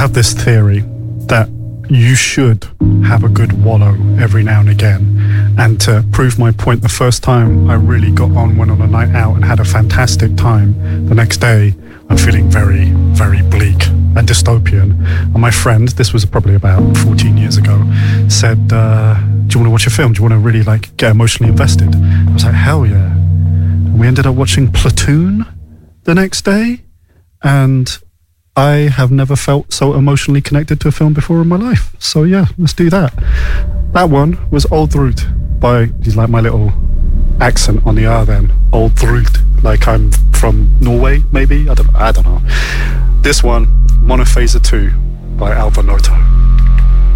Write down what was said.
have this theory that you should have a good wallow every now and again. And to prove my point, the first time I really got on, went on a night out and had a fantastic time, the next day I'm feeling very, very bleak and dystopian. And my friend, this was probably about 14 years ago, said, do you want to watch a film? Do you want to really like get emotionally invested? I was like, hell yeah. And we ended up watching Platoon the next day, and I have never felt so emotionally connected to a film before in my life. So yeah, let's do that. That one was Old Thrud by, you like my little accent on the R then, Old Thrud, like I'm from Norway maybe, I don't know. This one, Monophaser 2 by Alva Noto.